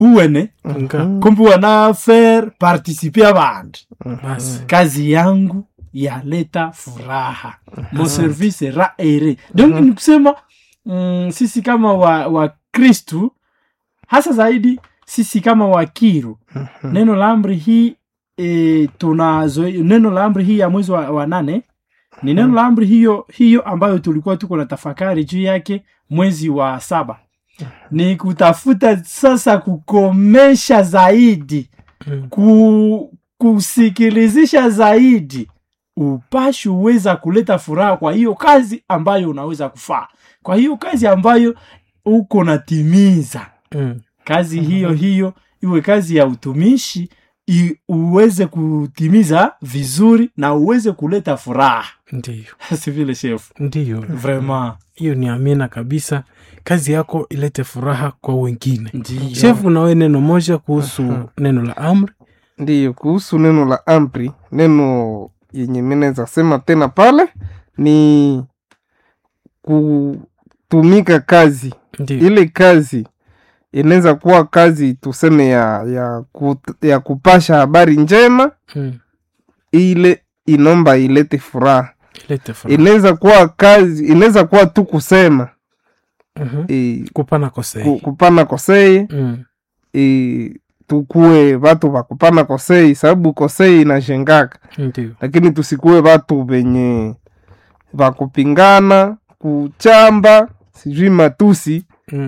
uwene kumbe wana faire participer abantu. Kazi yangu yaleta furaha. Mon service sera ere. Donc ni kusema sisi kama wa Kristu, hasa zaidi sisi kama wakiru, neno la amri hii neno la amri hii ya mwezi wa 8 ni neno la amri hiyo ambayo tulikuwa tuko na tafakari juu yake mwezi wa 7. Ni kutafuta sasa kukomesha zaidi, kusikilizisha zaidi, upashi uweza kuleta furaha kwa hiyo kazi ambayo unaweza kufaa, kwa hiyo kazi ambayo uko natimiza. Kazi hiyo iwe kazi ya utumishi, uweze kutimiza vizuri na uweze kuleta furaha. Ndiyo. Si vile chef? Ndiyo. Vraiment. Hiyo ni amina kabisa. Kazi yako ilete furaha kwa wengine. Ndiyo. Chef, unawe neno moja kuhusu neno la amri? Ndiyo, kuhusu neno la amri, neno yenye mineza sema tena pale ni kutumika kazi. Ndiyo. Ile kazi inaweza kuwa kazi tuseme ya kupasha habari njema. Ile inomba ilete furaha. Inaweza kuwa kazi, inaweza kuwa tu kusema kupana kosei. Kupana kosei. Tukue watu wa kupana kosei, sababu kosei inajengaka. Ndiyo. Lakini tusikue watu wenye wakupingana, kuchamba, sijui matusi.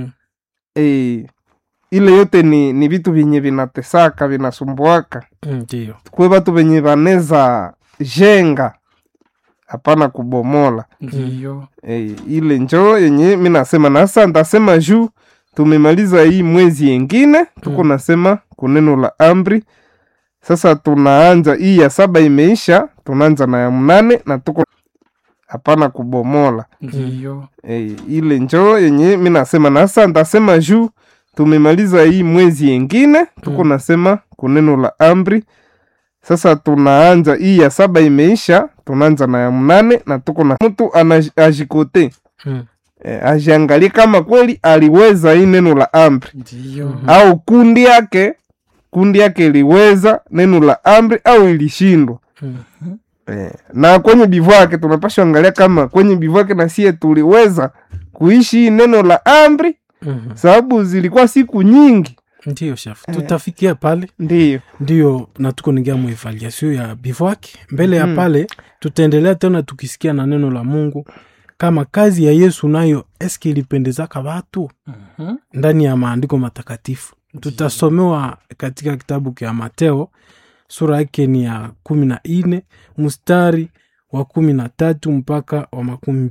Ile yote ni vitu vyenye vinatesaka, vinasumbuaka. Ndiyo. Tukue watu wenye vaneza jenga, hapana kubomola. Ndiyo. Ile njoo yenye minasema, na sasa ndasema juu tumemaliza hii mwezi yengine, tuko nasema kuneno la amri. Sasa tunaanza hii ya 7 imeisha, tunaanza na ya 8 na tuko hapana kubomola. Ndiyo. Ile njoo yenye minasema, na sasa ndasema juu tumemaliza hii mwezi yengine, tuko nasema kuneno la amri. Sasa tunaanza hii ya 7 imeisha, tunaanza na ya 8 na tuko na mtu ajikote. Ajiangalie kama kweli aliweza hii neno la amri. Ndiyo. Au kundi yake iliweza neno la amri au ilishindwa. Na kwenye bivu yake tunapaswa angalia kama kwenye bivu yake na sie tuliweza kuishi neno la amri. Sababu zilikuwa siku nyingi. Ndiyo chef, tutafikia pale. Ndiyo, na tuko ningia muevaluation ya bivouac. Mbele ya pale tutaendelea tena tukisikia na neno la Mungu kama kazi ya Yesu nayo eske ilipendezaka watu ndani ya maandiko matakatifu. Tutasomewa katika kitabu kia Mateo, sura yake ni ya 14 mstari wa 13 mpaka wa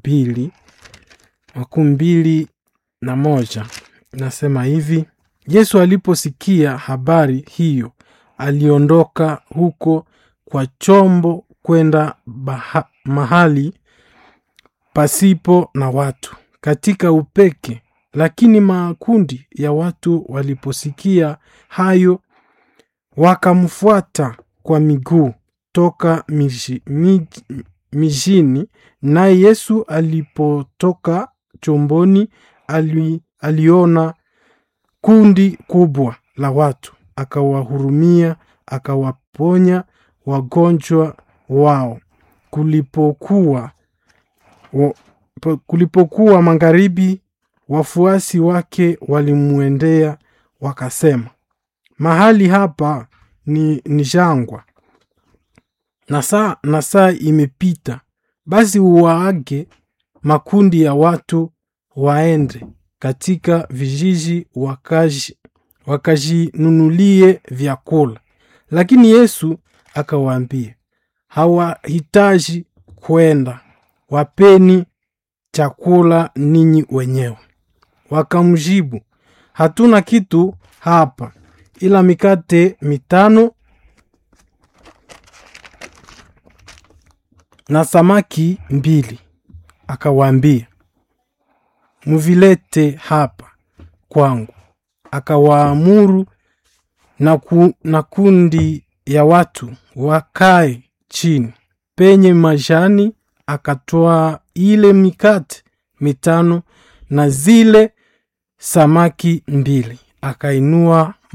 21. Nasema hivi: Yesu aliposikia habari hiyo, aliondoka huko kwa chombo kwenda mahali pasipo na watu katika upeke. Lakini makundi ya watu waliposikia hayo, wakamfuata kwa miguu toka mijini. Na Yesu alipotoka chomboni, aliona kundi kubwa la watu, akawahurumia, akawaponya wagonjwa wao. Kulipokuwa magharibi, wafuasi wake walimuendea wakasema, mahali hapa ni jangwa, na saa imepita, basi uwaage makundi ya watu waende katika vijiji wakajinunulie vyakula. Lakini Yesu akawaambia, hawahitaji kwenda, wapeni chakula ninyi wenyewe. Wakamjibu, hatuna kitu hapa ila mikate 5 na samaki 2. Akawaambia, muvilete hapa kwangu. Akawaamuru na kundi ya watu wakae chini penye majani. Akatoa ile mikate 5 na zile samaki 2, akainua